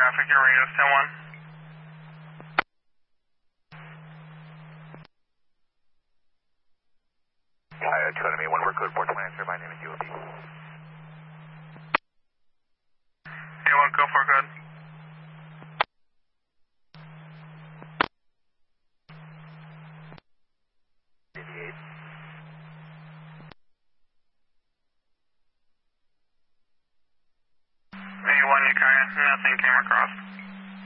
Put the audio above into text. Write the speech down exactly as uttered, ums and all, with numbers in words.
traffic, your radio's ten one. Hi, two hundred me, one word code four twenty, sir, my name is U O B. A one, go for good. eighty-eight. A one, you carry, nothing came across.